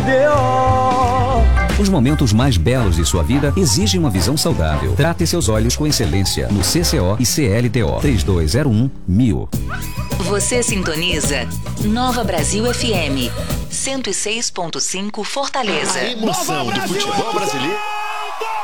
Os momentos mais belos de sua vida exigem uma visão saudável. Trate seus olhos com excelência no CCO e CLTO 3201-1000. Você sintoniza Nova Brasil FM 106.5 Fortaleza. A emoção do futebol brasileiro.